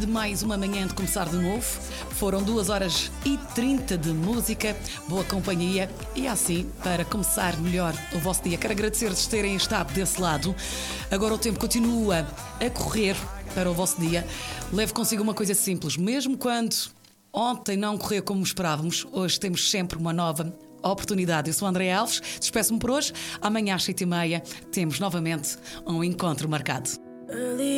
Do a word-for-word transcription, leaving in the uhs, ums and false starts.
mais uma manhã de começar de novo. Foram duas horas e trinta de música, boa companhia e assim, para começar melhor o vosso dia. Quero agradecer-vos terem estado desse lado. Agora o tempo continua a correr para o vosso dia. Leve consigo uma coisa simples. Mesmo quando ontem não correu como esperávamos, hoje temos sempre uma nova oportunidade. Eu sou a Andréa Alves, despeço-me por hoje. Amanhã às sete e meia temos novamente um encontro marcado.